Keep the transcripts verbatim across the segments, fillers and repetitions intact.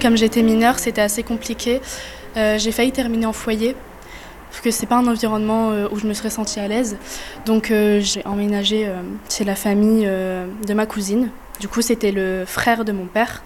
Comme j'étais mineure, c'était assez compliqué. Euh, j'ai failli terminer en foyer, parce que c'est pas un environnement euh, où je me serais sentie à l'aise. Donc euh, j'ai emménagé euh, chez la famille euh, de ma cousine. Du coup, c'était le frère de mon père,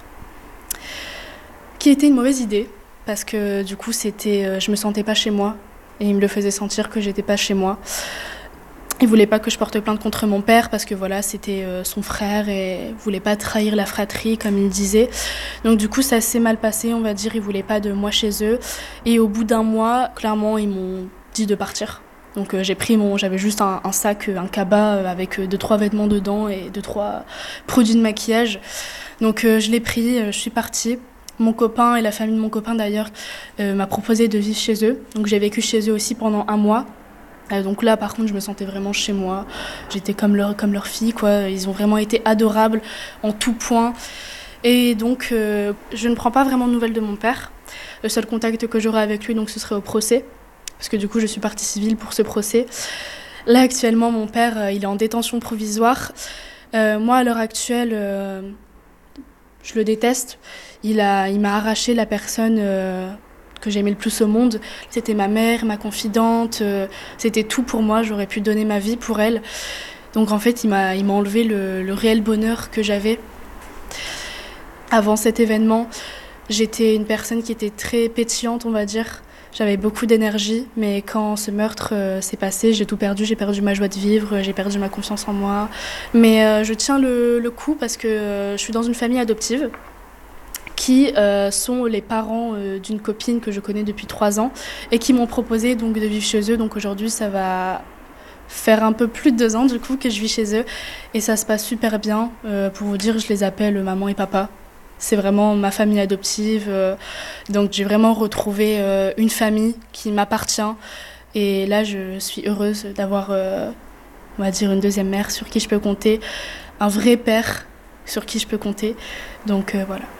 qui était une mauvaise idée, parce que du coup, c'était, euh, je me sentais pas chez moi, et il me le faisait sentir que j'étais pas chez moi. Il voulait pas que je porte plainte contre mon père parce que voilà, c'était euh, son frère et voulait pas trahir la fratrie comme il disait. Donc du coup, ça s'est mal passé, on va dire. Ils voulaient pas de moi chez eux. Et au bout d'un mois, clairement, ils m'ont dit de partir. Donc euh, j'ai pris mon, j'avais juste un, un sac, un cabas euh, avec euh, deux trois vêtements dedans et deux trois produits de maquillage. Donc euh, je l'ai pris, euh, je suis partie. Mon copain et la famille de mon copain d'ailleurs euh, m'a proposé de vivre chez eux. Donc j'ai vécu chez eux aussi pendant un mois. Donc là, par contre, je me sentais vraiment chez moi. J'étais comme leur, comme leur fille, quoi. Ils ont vraiment été adorables en tout point. Et donc, euh, je ne prends pas vraiment de nouvelles de mon père. Le seul contact que j'aurai avec lui, donc, ce serait au procès. Parce que du coup, je suis partie civile pour ce procès. Là, actuellement, mon père, euh, il est en détention provisoire. Euh, moi, à l'heure actuelle, euh, je le déteste. Il a, il m'a arraché la personne... Euh, que j'aimais le plus au monde. C'était ma mère, ma confidente, euh, c'était tout pour moi, j'aurais pu donner ma vie pour elle. Donc en fait, il m'a, il m'a enlevé le, le réel bonheur que j'avais. Avant cet événement, j'étais une personne qui était très pétillante, on va dire. J'avais beaucoup d'énergie, mais quand ce meurtre euh, s'est passé, j'ai tout perdu. J'ai perdu ma joie de vivre, j'ai perdu ma confiance en moi. Mais euh, je tiens le, le coup parce que euh, je suis dans une famille adoptive qui euh, sont les parents euh, d'une copine que je connais depuis trois ans et qui m'ont proposé donc de vivre chez eux. Donc aujourd'hui, ça va faire un peu plus de deux ans du coup que je vis chez eux et ça se passe super bien. Euh, pour vous dire, je les appelle maman et papa. C'est vraiment ma famille adoptive. Euh, donc j'ai vraiment retrouvé euh, une famille qui m'appartient et là, je suis heureuse d'avoir, euh, on va dire, une deuxième mère sur qui je peux compter, un vrai père sur qui je peux compter. Donc euh, voilà.